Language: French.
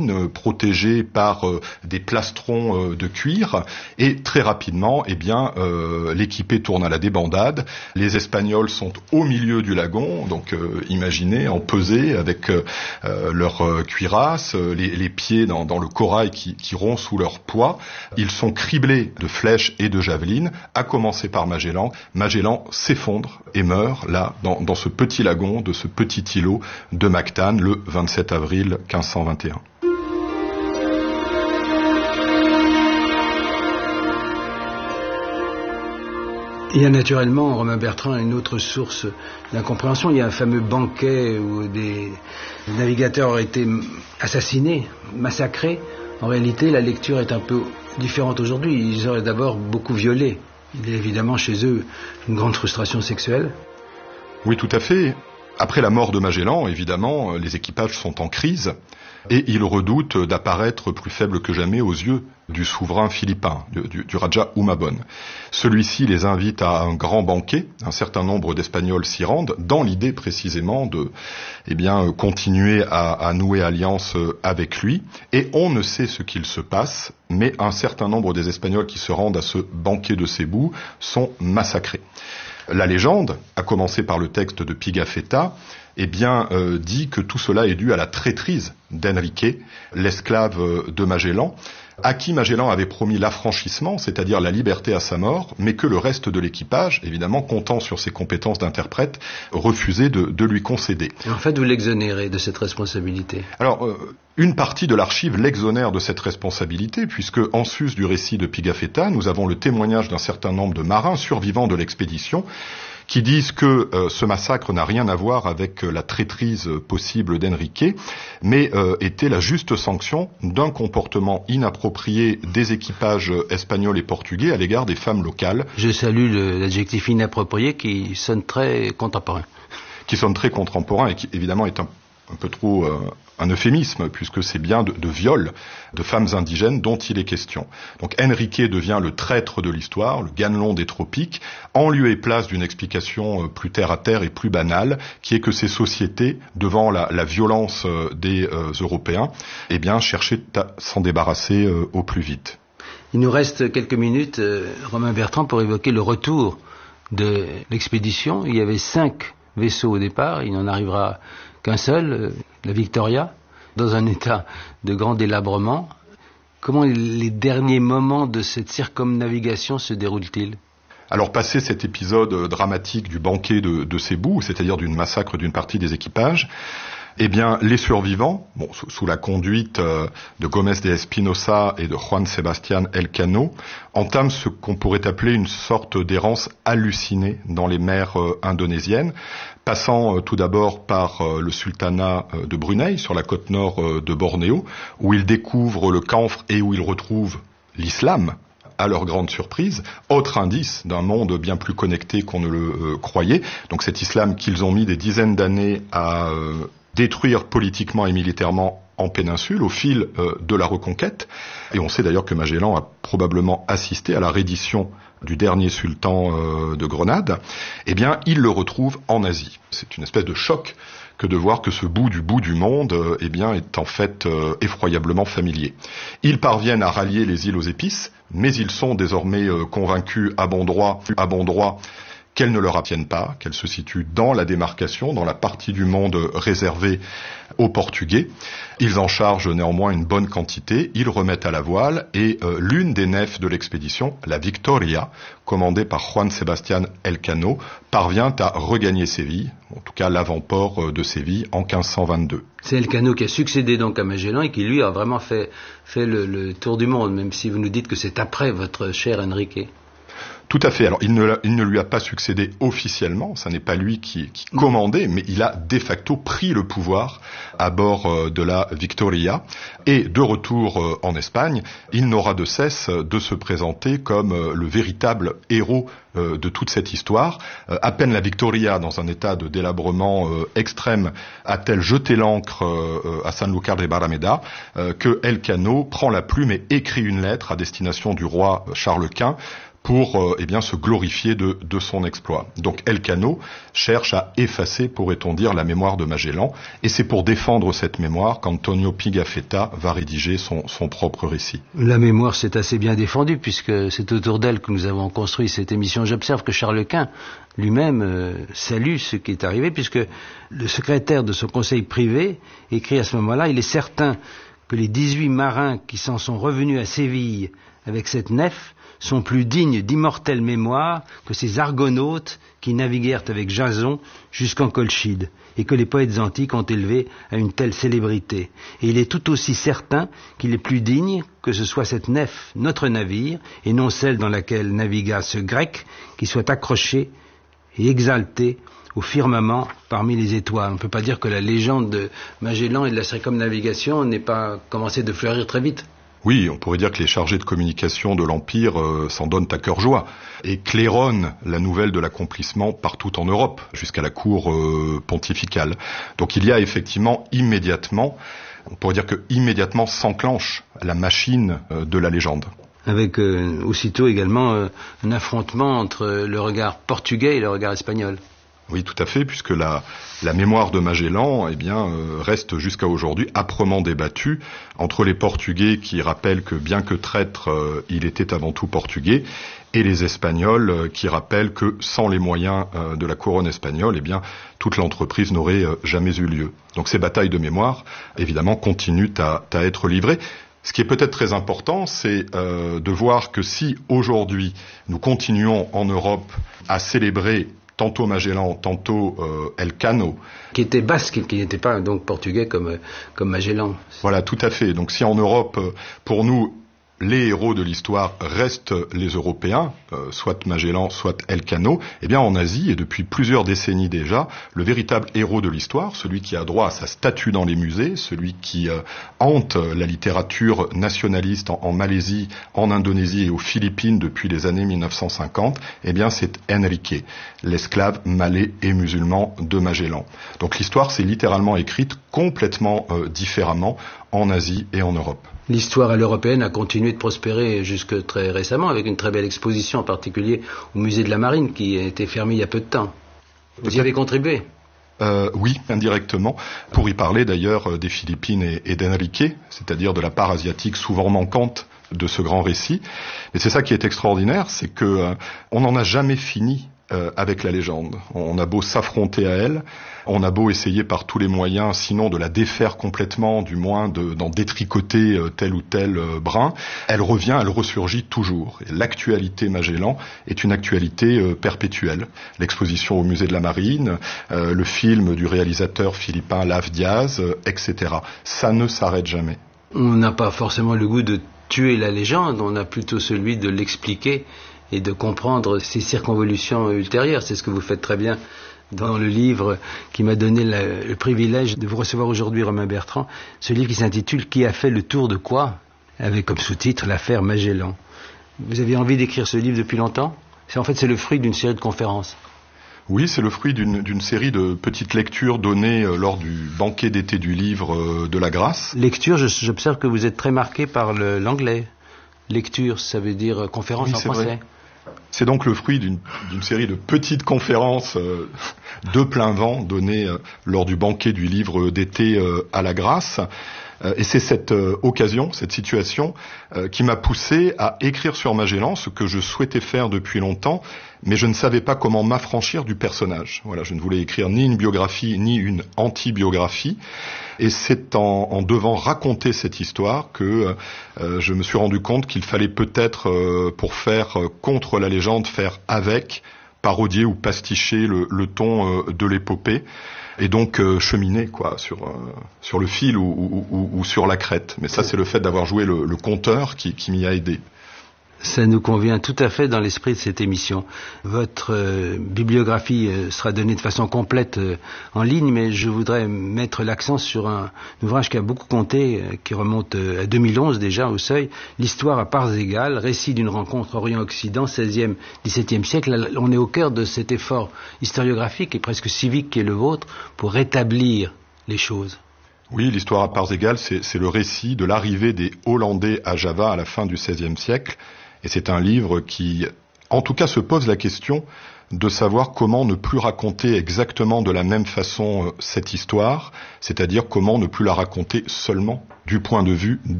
cabine protégée par des plastrons de cuir, et très rapidement, l'équipée tourne à la débandade. Les Espagnols sont au milieu du lagon, donc imaginez, en pesée avec leur cuirasse, les pieds dans le corail qui rompt sous leur poids. Ils sont criblés de flèches et de javelines, à commencer par Magellan. Magellan s'effondre et meurt là, dans ce petit lagon de ce petit îlot de Mactan, le 27 avril 1521. Il y a naturellement, Romain Bertrand, une autre source d'incompréhension. Il y a un fameux banquet où des navigateurs auraient été assassinés, massacrés. En réalité, la lecture est un peu différente aujourd'hui. Ils auraient d'abord beaucoup violé. Il y a évidemment chez eux une grande frustration sexuelle. Oui, tout à fait. Après la mort de Magellan, évidemment, les équipages sont en crise et ils redoutent d'apparaître plus faibles que jamais aux yeux du souverain philippin, du Raja Humabon. Celui-ci les invite à un grand banquet. Un certain nombre d'Espagnols s'y rendent, dans l'idée précisément de continuer à nouer alliance avec lui. Et on ne sait ce qu'il se passe, mais un certain nombre des Espagnols qui se rendent à ce banquet de Cebu sont massacrés. La légende, à commencer par le texte de Pigafetta, dit que tout cela est dû à la traîtrise d'Enrique, l'esclave de Magellan, à qui Magellan avait promis l'affranchissement, c'est-à-dire la liberté à sa mort, mais que le reste de l'équipage, évidemment comptant sur ses compétences d'interprète, refusait de lui concéder. En fait, vous l'exonérez de cette responsabilité. Alors, une partie de l'archive l'exonère de cette responsabilité, puisque, en sus du récit de Pigafetta, nous avons le témoignage d'un certain nombre de marins survivants de l'expédition, qui disent que ce massacre n'a rien à voir avec la traîtrise possible d'Enrique, mais était la juste sanction d'un comportement inapproprié des équipages espagnols et portugais à l'égard des femmes locales. Je salue l'adjectif inapproprié qui sonne très contemporain. Qui sonne très contemporain et qui évidemment est un peu trop un euphémisme, puisque c'est bien de viol de femmes indigènes dont il est question. Donc Enrique devient le traître de l'histoire, le Ganelon des tropiques, en lieu et place d'une explication plus terre à terre et plus banale, qui est que ces sociétés, devant la violence des Européens, cherchaient à s'en débarrasser au plus vite. Il nous reste quelques minutes, Romain Bertrand, pour évoquer le retour de l'expédition. Il y avait 5 vaisseaux au départ, il n'en arrivera qu'un seul, la Victoria, dans un état de grand délabrement. Comment les derniers moments de cette circumnavigation se déroulent-ils ? Alors, passé cet épisode dramatique du banquet de Cebu, c'est-à-dire d'une massacre d'une partie des équipages, les survivants, sous la conduite de Gómez de Espinosa et de Juan Sebastián Elcano, entament ce qu'on pourrait appeler une sorte d'errance hallucinée dans les mers indonésiennes, passant tout d'abord par le sultanat de Brunei, sur la côte nord de Bornéo, où ils découvrent le camphre et où ils retrouvent l'islam, à leur grande surprise, autre indice d'un monde bien plus connecté qu'on ne le croyait. Donc cet islam qu'ils ont mis des dizaines d'années à détruire politiquement et militairement en péninsule au fil de la reconquête. Et on sait d'ailleurs que Magellan a probablement assisté à la reddition du dernier sultan de Grenade. Il le retrouve en Asie. C'est une espèce de choc que de voir que ce bout du monde est en fait effroyablement familier. Ils parviennent à rallier les îles aux épices, mais ils sont désormais convaincus à bon droit qu'elles ne leur appartiennent pas, qu'elles se situent dans la démarcation, dans la partie du monde réservée aux Portugais. Ils en chargent néanmoins une bonne quantité, ils remettent à la voile et l'une des nefs de l'expédition, la Victoria, commandée par Juan Sebastián Elcano, parvient à regagner Séville, en tout cas l'avant-port de Séville, en 1522. C'est Elcano qui a succédé donc à Magellan et qui lui a vraiment fait le tour du monde, même si vous nous dites que c'est après votre cher Enrique. Tout à fait. Alors, il ne lui a pas succédé officiellement, ça n'est pas lui qui commandait, mais il a de facto pris le pouvoir à bord de la Victoria. Et de retour en Espagne, il n'aura de cesse de se présenter comme le véritable héros de toute cette histoire. À peine la Victoria, dans un état de délabrement extrême, a-t-elle jeté l'ancre à Sanlúcar de Barrameda, que Elcano prend la plume et écrit une lettre à destination du roi Charles Quint pour se glorifier de son exploit. Donc Elcano cherche à effacer, pourrait-on dire, la mémoire de Magellan, et c'est pour défendre cette mémoire qu'Antonio Pigafetta va rédiger son propre récit. La mémoire s'est assez bien défendue, puisque c'est autour d'elle que nous avons construit cette émission. J'observe que Charles Quint lui-même salue ce qui est arrivé, puisque le secrétaire de son conseil privé écrit à ce moment-là: il est certain que les 18 marins qui s'en sont revenus à Séville avec cette nef sont plus dignes d'immortelle mémoire que ces argonautes qui naviguèrent avec Jason jusqu'en Colchide, et que les poètes antiques ont élevé à une telle célébrité. Et il est tout aussi certain qu'il est plus digne que ce soit cette nef, notre navire, et non celle dans laquelle navigua ce grec, qui soit accroché et exalté au firmament parmi les étoiles. On ne peut pas dire que la légende de Magellan et de la circumnavigation n'ait pas commencé de fleurir très vite. Oui, on pourrait dire que les chargés de communication de l'Empire s'en donnent à cœur joie et claironnent la nouvelle de l'accomplissement partout en Europe, jusqu'à la cour pontificale. Donc il y a effectivement immédiatement, on pourrait dire que immédiatement s'enclenche la machine de la légende. Avec aussitôt également un affrontement entre le regard portugais et le regard espagnol. Oui, tout à fait, puisque la mémoire de Magellan, reste jusqu'à aujourd'hui âprement débattue entre les Portugais qui rappellent que bien que traître, il était avant tout portugais, et les Espagnols qui rappellent que sans les moyens de la couronne espagnole, toute l'entreprise n'aurait jamais eu lieu. Donc ces batailles de mémoire, évidemment, continuent à être livrées. Ce qui est peut-être très important, c'est de voir que si aujourd'hui nous continuons en Europe à célébrer tantôt Magellan, tantôt Elcano, qui était basque, qui n'était pas donc portugais comme Magellan. Voilà, tout à fait. Donc si en Europe, pour nous, les héros de l'histoire restent les Européens, soit Magellan, soit Elcano, en Asie, et depuis plusieurs décennies déjà, le véritable héros de l'histoire, celui qui a droit à sa statue dans les musées, celui qui hante la littérature nationaliste en Malaisie, en Indonésie et aux Philippines depuis les années 1950, c'est Enrique, l'esclave malais et musulman de Magellan. Donc l'histoire s'est littéralement écrite complètement différemment en Asie et en Europe. L'histoire à l'européenne a continué de prospérer jusque très récemment, avec une très belle exposition, en particulier au musée de la Marine, qui a été fermé il y a peu de temps. Vous y avez contribué ? Oui, indirectement, pour y parler d'ailleurs des Philippines et d'Enrique, c'est-à-dire de la part asiatique souvent manquante de ce grand récit. Et c'est ça qui est extraordinaire, c'est que on n'en a jamais fini avec la légende. On a beau s'affronter à elle, on a beau essayer par tous les moyens, sinon de la défaire complètement, du moins d'en détricoter tel ou tel brin, elle revient, elle ressurgit toujours. Et l'actualité Magellan est une actualité perpétuelle. L'exposition au musée de la Marine, le film du réalisateur philippin Lav Diaz, etc. Ça ne s'arrête jamais. On n'a pas forcément le goût de tuer la légende, on a plutôt celui de l'expliquer et de comprendre ses circonvolutions ultérieures. C'est ce que vous faites très bien dans le livre qui m'a donné le privilège de vous recevoir aujourd'hui, Romain Bertrand, ce livre qui s'intitule « Qui a fait le tour de quoi ?», avec comme sous-titre « L'affaire Magellan ». Vous aviez envie d'écrire ce livre depuis longtemps ? C'est le fruit d'une série de conférences. Oui, c'est le fruit d'une série de petites lectures données lors du banquet d'été du livre de la Grâce. Lecture, j'observe que vous êtes très marqué par l'anglais. Lecture, ça veut dire conférence en français. Vrai. C'est donc le fruit d'une série de petites conférences de plein vent données lors du banquet du livre d'été à la Grâce. Et c'est cette occasion, cette situation, qui m'a poussé à écrire sur Magellan, ce que je souhaitais faire depuis longtemps, mais je ne savais pas comment m'affranchir du personnage. Voilà, je ne voulais écrire ni une biographie, ni une anti-biographie. Et c'est en devant raconter cette histoire que je me suis rendu compte qu'il fallait peut-être, pour faire contre la légende, faire avec, parodier ou pasticher le ton de l'épopée. Et donc cheminer sur le fil ou sur la crête. Mais ça, c'est le fait d'avoir joué le conteur qui m'y a aidé. Ça nous convient tout à fait dans l'esprit de cette émission. Votre bibliographie sera donnée de façon complète en ligne, mais je voudrais mettre l'accent sur un ouvrage qui a beaucoup compté, qui remonte à 2011 déjà au Seuil, L'histoire à parts égales, récit d'une rencontre Orient-Occident, 16e, 17e siècle. Là, on est au cœur de cet effort historiographique et presque civique qui est le vôtre pour rétablir les choses. Oui, l'histoire à parts égales, c'est le récit de l'arrivée des Hollandais à Java à la fin du XVIe siècle. Et c'est un livre qui En tout cas, se pose la question de savoir comment ne plus raconter exactement de la même façon cette histoire, c'est-à-dire comment ne plus la raconter seulement du point de vue